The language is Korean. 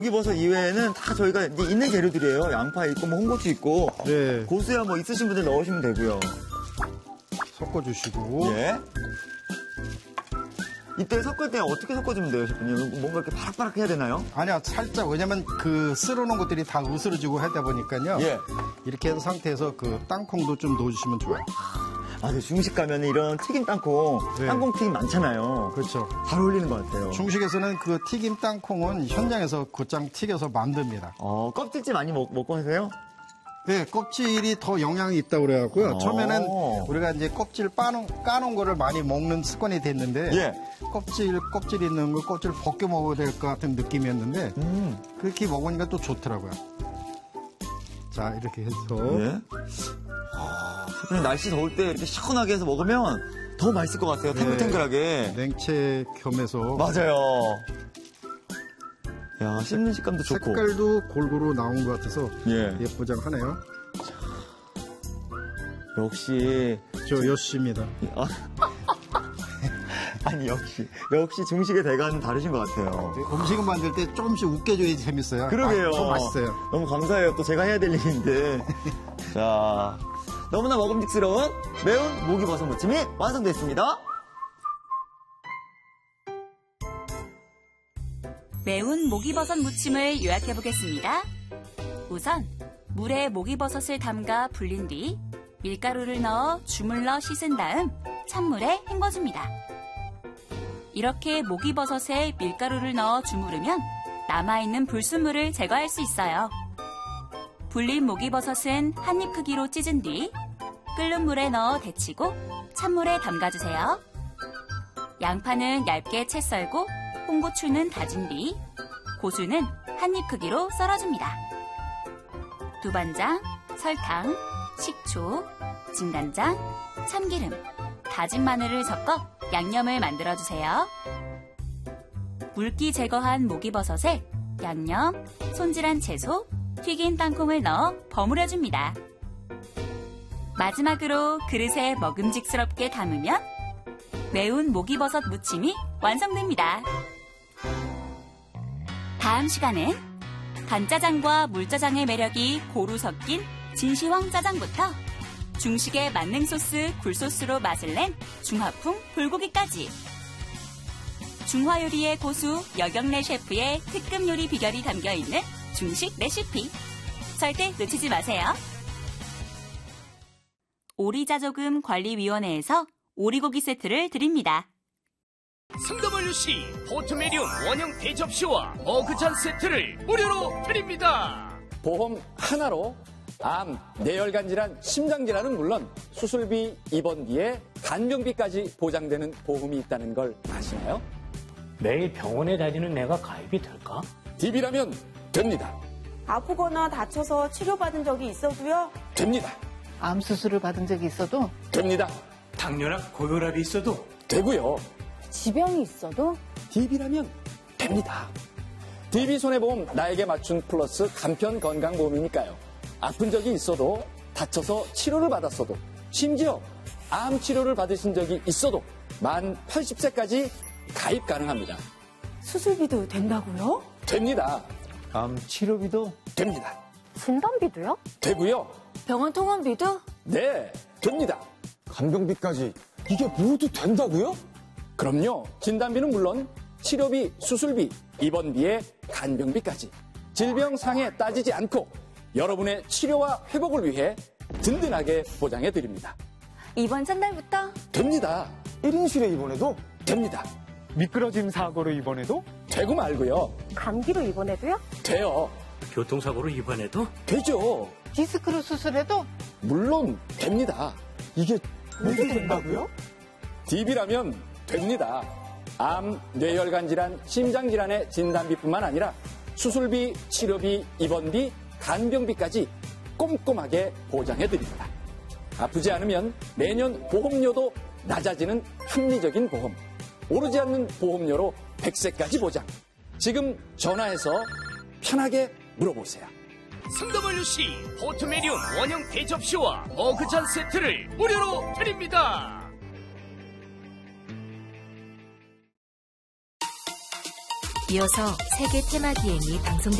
목이버섯 이외에는 다 저희가 이제 있는 재료들이에요. 양파 있고, 뭐 홍고추 있고. 네. 고수야 뭐 있으신 분들 넣으시면 되고요. 섞어주시고. 예. 이때 섞을 때 어떻게 섞어주면 돼요, 셰프님? 뭔가 이렇게 바락바락 해야 되나요? 아니요, 살짝, 왜냐면 그 쓸어놓은 것들이 다 으스러지고 하다 보니까요. 예. 이렇게 한 상태에서 그 땅콩도 좀 넣어주시면 좋아요. 아, 중식 가면 이런 튀김 땅콩, 네. 땅콩 튀김 많잖아요. 그렇죠. 잘 어울리는 것 같아요. 중식에서는 그 튀김 땅콩은 현장에서 곧장 튀겨서 만듭니다. 껍질째 많이 먹고 하세요? 네, 껍질이 더 영향이 있다고 그래갖고요. 처음에는 우리가 이제 껍질 까놓은 거를 많이 먹는 습관이 됐는데, 예. 껍질 있는 거 껍질 벗겨 먹어야 될 것 같은 느낌이었는데, 그렇게 먹으니까 또 좋더라고요. 자, 이렇게 해서. 예. 셰프님 날씨 더울 때 이렇게 시원하게 해서 먹으면 더 맛있을 것 같아요. 탱글탱글하게. 냉채 겸해서. 맞아요. 야, 씹는 식감도 좋고. 색깔도 골고루 나온 것 같아서 예. 예쁘장하네요. 역시. 저 여씨입니다. 아니, 역시 중식의 대가는 다르신 것 같아요. 음식을 만들 때 조금씩 웃겨줘야지 재밌어요. 그러게요. 더 맛있어요. 너무 감사해요. 또 제가 해야 될 일인데. 자, 너무나 먹음직스러운 매운 목이버섯 무침이 완성됐습니다. 매운 목이버섯 무침을 요약해 보겠습니다. 우선 물에 목이버섯을 담가 불린 뒤 밀가루를 넣어 주물러 씻은 다음 찬물에 헹궈줍니다. 이렇게 목이버섯에 밀가루를 넣어 주무르면 남아있는 불순물을 제거할 수 있어요. 불린 목이버섯은 한 입 크기로 찢은 뒤 끓는 물에 넣어 데치고 찬물에 담가주세요. 양파는 얇게 채 썰고 홍고추는 다진 뒤 고수는 한 입 크기로 썰어줍니다. 두반장, 설탕, 식초, 진간장, 참기름, 다진 마늘을 섞어 양념을 만들어주세요. 물기 제거한 목이버섯에 양념, 손질한 채소, 튀긴 땅콩을 넣어 버무려줍니다. 마지막으로 그릇에 먹음직스럽게 담으면 매운 목이버섯 무침이 완성됩니다. 다음 시간은 간짜장과 물짜장의 매력이 고루 섞인 진시황 짜장부터 중식의 만능 소스 굴소스로 맛을 낸 중화풍 불고기까지 중화 요리의 고수 여경래 셰프의 특급 요리 비결이 담겨있는 중식 레시피 절대 놓치지 마세요. 오리자조금 관리위원회에서 오리고기 세트를 드립니다. 상담원유씨 포트메리움 원형 대접시와 머그잔 세트를 무료로 드립니다. 보험 하나로 암, 뇌혈관 질환, 심장 질환은 물론 수술비, 입원비에 간병비까지 보장되는 보험이 있다는 걸 아시나요? 매일 병원에 다니는 내가 가입이 될까? DB라면 됩니다. 아프거나 다쳐서 치료받은 적이 있어도요? 됩니다. 암 수술을 받은 적이 있어도 됩니다. 당뇨나 고혈압이 있어도 되고요. 지병이 있어도? DB라면 됩니다. DB 손해보험 나에게 맞춘 플러스 간편 건강보험이니까요. 아픈 적이 있어도 다쳐서 치료를 받았어도 심지어 암 치료를 받으신 적이 있어도 만 80세까지 가입 가능합니다. 수술비도 된다고요? 됩니다. 암 치료비도 됩니다. 진단비도요? 되고요. 병원 통원비도? 네, 됩니다. 간병비까지 이게 모두 된다고요? 그럼요. 진단비는 물론 치료비, 수술비, 입원비에 간병비까지 질병상에 따지지 않고 여러분의 치료와 회복을 위해 든든하게 보장해드립니다. 이번 첫날부터? 됩니다. 1인실에 입원해도 됩니다. 미끄러짐 사고로 입원해도 되고 말고요. 감기로 입원해도요? 돼요. 교통사고로 입원해도 되죠. 디스크로 수술해도 물론 됩니다. 이게 모두 된다고요? DB라면 됩니다. 암, 뇌혈관 질환, 심장 질환의 진단비뿐만 아니라 수술비, 치료비, 입원비, 간병비까지 꼼꼼하게 보장해드립니다. 아프지 않으면 매년 보험료도 낮아지는 합리적인 보험. 오르지 않는 보험료로 100세까지 보장. 지금 전화해서 편하게 물어보세요. 상담원유씨 포트메리움 원형 대접시와 머그잔 세트를 무료로 드립니다. 이어서 세계 테마 기행이 방송됩니다.